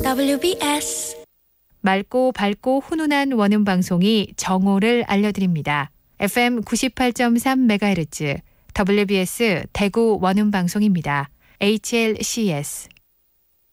WBS 맑고 밝고 훈훈한 원음 방송이 정오를 알려드립니다. FM 98.3MHz WBS 대구 원음 방송입니다. HLCS